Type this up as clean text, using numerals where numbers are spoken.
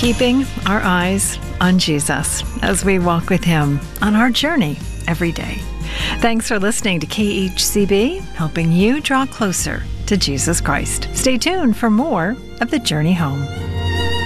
keeping our eyes on Jesus as we walk with Him on our journey every day. Thanks for listening to KHCB, helping you draw closer to Jesus Christ. Stay tuned for more of The Journey Home.